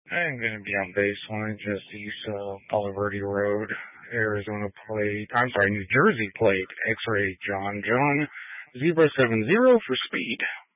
I'm going to be on baseline just east of Palo Verde Road, Arizona plate. I'm sorry, New Jersey plate. X-ray John Zebra 70 for speed.